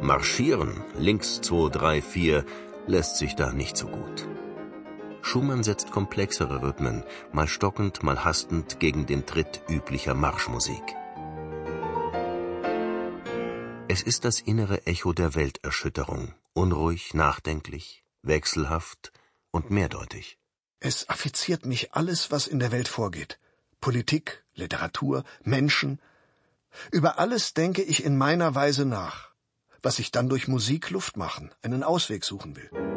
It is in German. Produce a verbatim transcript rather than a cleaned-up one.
Marschieren, links zwei, drei, vier, lässt sich da nicht so gut. Schumann setzt komplexere Rhythmen, mal stockend, mal hastend, gegen den Tritt üblicher Marschmusik. Es ist das innere Echo der Welterschütterung, unruhig, nachdenklich, wechselhaft und mehrdeutig. Es affiziert mich alles, was in der Welt vorgeht. Politik, Literatur, Menschen. Über alles denke ich in meiner Weise nach, was ich dann durch Musik Luft machen, einen Ausweg suchen will.